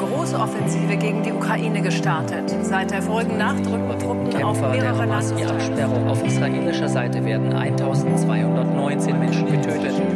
Großoffensive gegen die Ukraine gestartet. Seit der vorigen Nacht rücken Truppen auf mehrere Die Absperrung auf israelischer Seite werden 1219 Menschen getötet.